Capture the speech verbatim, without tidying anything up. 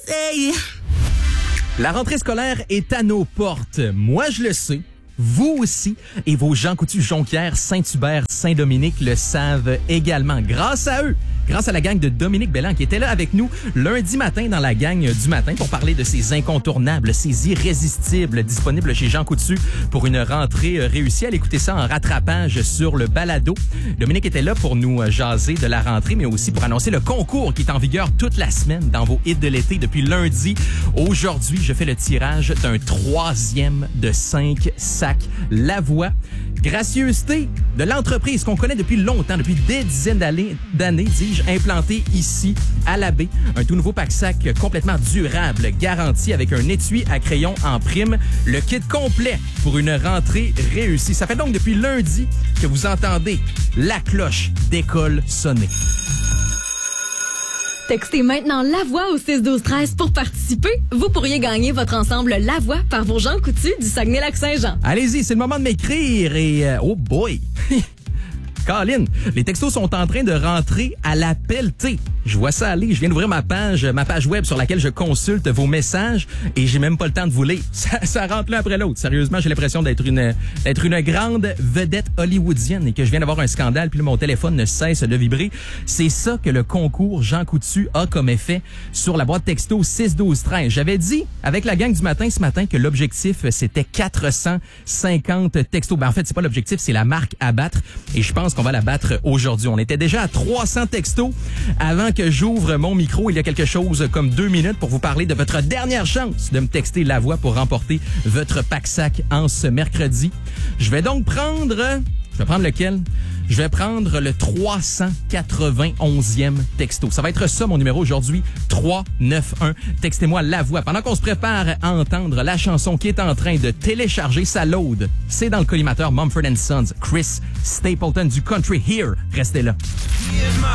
Hey. La rentrée scolaire est à nos portes. Moi, je le sais. Vous aussi. Et vos Jean Coutu, Jonquière, Saint-Hubert, Saint-Dominique le savent également. Grâce à eux, grâce à la gang de Dominique Belland qui était là avec nous lundi matin dans la gang du matin pour parler de ces incontournables, ces irrésistibles disponibles chez Jean Coutu pour une rentrée réussie. Allez écouter ça en rattrapage sur le balado. Dominique était là pour nous jaser de la rentrée, mais aussi pour annoncer le concours qui est en vigueur toute la semaine dans vos hits de l'été depuis lundi. Aujourd'hui, je fais le tirage d'un troisième de cinq sacs Lavoie. Gracieuseté de l'entreprise qu'on connaît depuis longtemps, depuis des dizaines d'années, d'années, dis-je, implantée ici à la baie. Un tout nouveau pack-sac complètement durable, garanti avec un étui à crayon en prime. Le kit complet pour une rentrée réussie. Ça fait donc depuis lundi que vous entendez la cloche d'école sonner. Textez maintenant La Voix au six douze treize pour participer. Vous pourriez gagner votre ensemble La Voix par vos Jean Coutu du Saguenay-Lac-Saint-Jean. Allez-y, c'est le moment de m'écrire et... Euh, oh boy! Colin, les textos sont en train de rentrer à la pelletée. Je vois ça aller. Je viens d'ouvrir ma page, ma page web sur laquelle je consulte vos messages et j'ai même pas le temps de vous lire. Ça, ça rentre l'un après l'autre. Sérieusement, j'ai l'impression d'être une, d'être une grande vedette hollywoodienne et que je viens d'avoir un scandale puis là, mon téléphone ne cesse de vibrer. C'est ça que le concours Jean Coutu a comme effet sur la boîte texto six douze treize. J'avais dit avec la gang du matin ce matin que l'objectif c'était quatre cent cinquante textos. Ben en fait, c'est pas l'objectif, c'est la marque à battre et je pense qu'on va la battre aujourd'hui. On était déjà à trois cents textos avant que j'ouvre mon micro. Il y a quelque chose comme deux minutes pour vous parler de votre dernière chance de me texter La Voix pour remporter votre pack-sac en ce mercredi. Je vais donc prendre... Je vais prendre lequel? Je vais prendre le trois cent quatre-vingt-onzième texto. Ça va être ça mon numéro aujourd'hui, trois neuf un. Textez-moi La Voix. Pendant qu'on se prépare à entendre la chanson qui est en train de télécharger sa load, c'est dans le collimateur Mumford and Sons, Chris Stapleton du Country Here. Restez là.